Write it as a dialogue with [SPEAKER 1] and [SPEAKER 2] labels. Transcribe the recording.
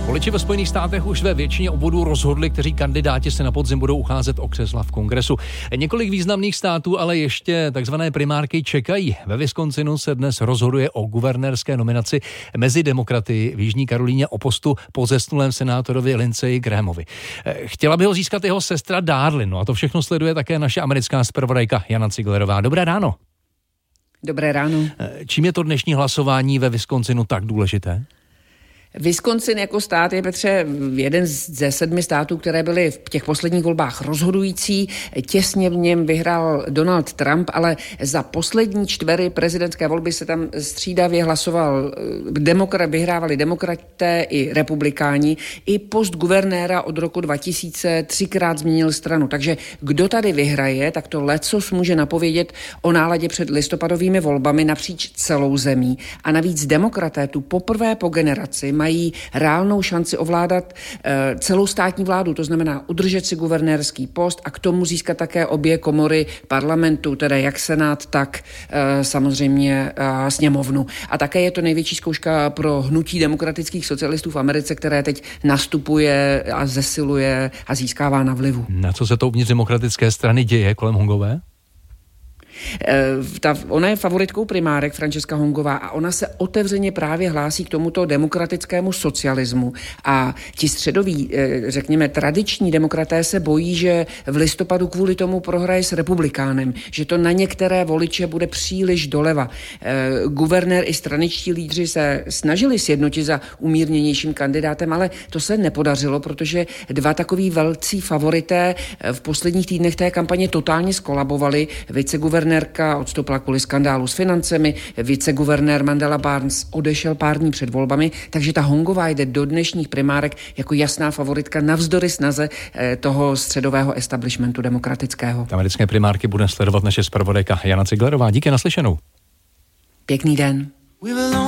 [SPEAKER 1] Voliči ve Spojených státech už ve většině obvodů rozhodli, kteří kandidáti se na podzim budou ucházet o křesla v kongresu. Několik významných států ale ještě takzvané primárky čekají. Ve Wisconsinu se dnes rozhoduje o guvernérské nominaci mezi demokraty v Jižní Karolíně o postu po zesnulém senátorovi Lindsey Grahamovi. Chtěla by ho získat jeho sestra Darlin, no a to všechno sleduje také naše americká zpravodajka Jana Ciglerová. Dobré ráno.
[SPEAKER 2] Dobré ráno.
[SPEAKER 1] Čím je to dnešní hlasování ve Wisconsinu tak důležité?
[SPEAKER 2] Wisconsin jako stát je, Petře, jeden ze 7 států, které byly v těch posledních volbách rozhodující. Těsně v něm vyhrál Donald Trump, ale za poslední čtvery prezidentské volby se tam střídavě vyhrávali demokraté i republikáni. I post guvernéra od roku 2000 3krát změnil stranu. Takže kdo tady vyhraje, tak to lecos může napovědět o náladě před listopadovými volbami napříč celou zemí. A navíc demokraté tu poprvé po generaci mají reálnou šanci ovládat celou státní vládu, to znamená udržet si guvernérský post a k tomu získat také obě komory parlamentu, tedy jak senát, tak samozřejmě sněmovnu. A také je to největší zkouška pro hnutí demokratických socialistů v Americe, které teď nastupuje a zesiluje a získává na vlivu.
[SPEAKER 1] Na co se to uvnitř demokratické strany děje kolem Hongové?
[SPEAKER 2] Ona je favoritkou primárek, Francesca Hongová, a ona se otevřeně právě hlásí k tomuto demokratickému socialismu. A ti středoví, řekněme, tradiční demokraté se bojí, že v listopadu kvůli tomu prohraje s republikánem, že to na některé voliče bude příliš doleva. Guvernér i straničtí lídři se snažili sjednotit za umírněnějším kandidátem, ale to se nepodařilo, protože dva takoví velcí favorité v posledních týdnech té kampaně totálně skolabovali. Viceguvernérka odstoupila kvůli skandálu s financemi, viceguvernér Mandela Barnes odešel pár dní před volbami, takže ta Hongová jde do dnešních primárek jako jasná favoritka navzdory snaze toho středového establishmentu demokratického.
[SPEAKER 1] Americké primárky bude sledovat naše zpravodajka Jana Ciglerová. Díky, naslyšenou.
[SPEAKER 2] Pěkný den.